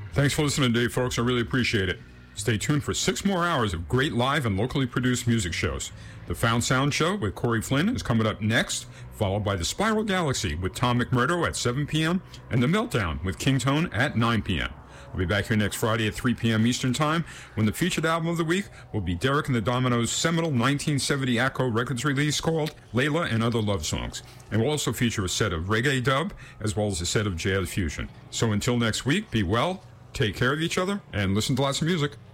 Thanks for listening today, folks. I really appreciate it. Stay tuned for 6 more hours of great live and locally produced music shows. The Found Sound Show with Corey Flynn is coming up next, followed by The Spiral Galaxy with Tom McMurdo at 7 p.m. and The Meltdown with King Tone at 9 p.m. I'll be back here next Friday at 3 p.m. Eastern Time when the featured album of the week will be Derek and the Dominoes' seminal 1970 Atco Records release called Layla and Other Love Songs. And we'll also feature a set of reggae dub as well as a set of jazz fusion. So until next week, be well, take care of each other, and listen to lots of music.